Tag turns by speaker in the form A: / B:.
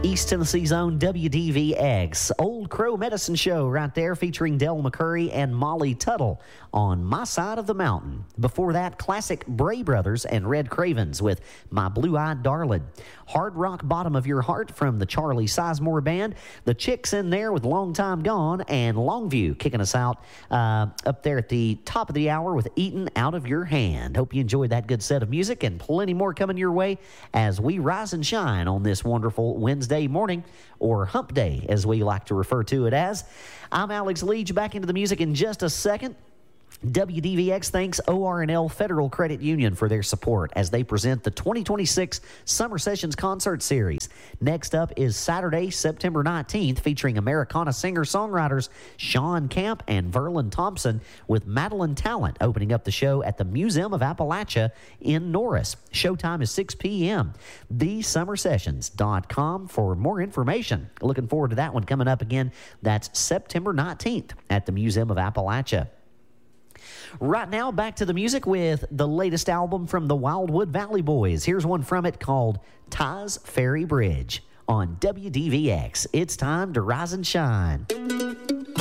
A: East Tennessee's own WDVX. Old Crow Medicine Show right there featuring Del McCurry and Molly Tuttle on My Side of the Mountain. Before that, classic Bray Brothers and Red Cravens with My Blue-Eyed Darling. Hard Rock Bottom of Your Heart from the Charlie Sizemore Band. The Chicks in there with Long Time Gone, and Longview kicking us out up there at the top of the hour with Eatin' Out of Your Hand. Hope you enjoyed that good set of music, and plenty more coming your way as we rise and shine on this wonderful Wednesday morning, or Hump Day as we like to refer to it as. I'm Alex Leach, back into the music in just a second. WDVX thanks ORNL Federal Credit Union for their support as they present the 2026 Summer Sessions Concert Series. Next up is Saturday, September 19th, featuring Americana singer-songwriters Sean Camp and Verlin Thompson with Madeline Talent opening up the show at the Museum of Appalachia in Norris. Showtime is 6 p.m. TheSummerSessions.com for more information. Looking forward to that one coming up again. That's September 19th at the Museum of Appalachia. Right now, back to the music with the latest album from the Wildwood Valley Boys. Here's one from it called Ty's Ferry Bridge on WDVX. It's time to rise and shine.